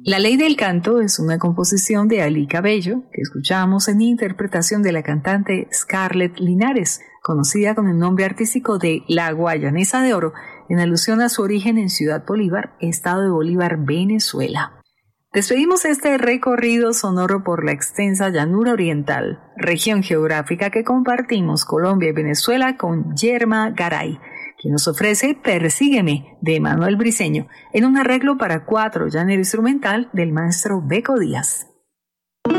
La Ley del Canto es una composición de Ali Cabello que escuchamos en interpretación de la cantante Scarlett Linares, conocida con el nombre artístico de La Guayanesa de Oro, en alusión a su origen en Ciudad Bolívar, estado de Bolívar, Venezuela. Despedimos este recorrido sonoro por la extensa llanura oriental, región geográfica que compartimos Colombia y Venezuela, con Yerma Garay, quien nos ofrece Persígueme de Manuel Briceño, en un arreglo para 4 llanero instrumental del maestro Beco Díaz.